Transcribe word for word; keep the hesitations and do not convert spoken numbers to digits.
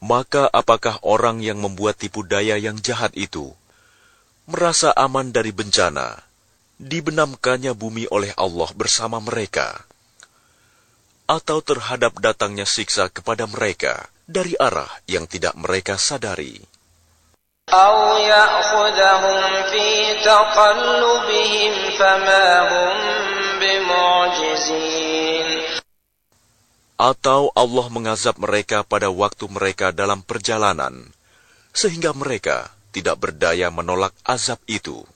Maka apakah orang yang membuat tipu daya yang jahat itu merasa aman dari bencana, dibenamkannya bumi oleh Allah bersama mereka, atau terhadap datangnya siksa kepada mereka dari arah yang tidak mereka sadari? أَوْ يَأْخُذَهُمْ فِي تَقَلُّبِهِمْ فَمَا هُمْ بِمُعْجِزِينَ. Atau Allah mengazab mereka pada waktu mereka dalam perjalanan, sehingga mereka tidak berdaya menolak azab itu.